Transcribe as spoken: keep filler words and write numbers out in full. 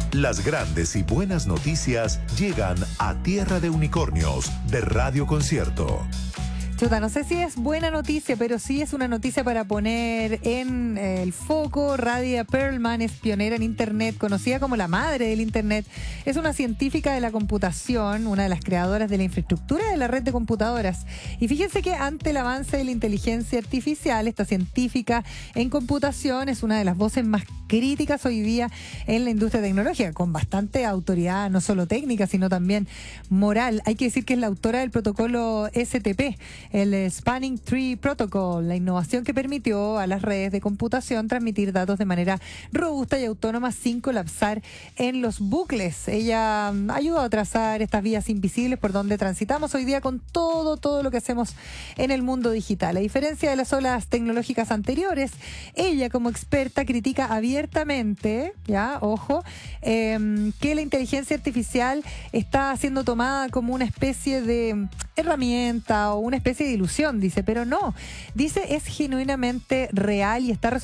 Las grandes y buenas noticias llegan a Tierra de Unicornios de Radio Concierto. Chuta, no sé si es buena noticia, pero sí es una noticia para poner en eh, el foco. Radia Perlman es pionera en Internet, conocida como la madre del Internet. Es una científica de la computación, una de las creadoras de la infraestructura de la red de computadoras. Y fíjense que ante el avance de la inteligencia artificial, esta científica en computación es una de las voces más críticas hoy día en la industria tecnológica, con bastante autoridad, no solo técnica, sino también moral. Hay que decir que es la autora del protocolo S T P, el Spanning Tree Protocol, la innovación que permitió a las redes de computación transmitir datos de manera robusta y autónoma sin colapsar en los bucles. Ella ayudó a trazar estas vías invisibles por donde transitamos hoy día con todo, todo lo que hacemos en el mundo digital. A diferencia de las olas tecnológicas anteriores, ella como experta critica abiertamente, ya, ojo, eh, que la inteligencia artificial está siendo tomada como una especie de herramienta o una especie de ilusión, dice, pero no, dice es genuinamente real y está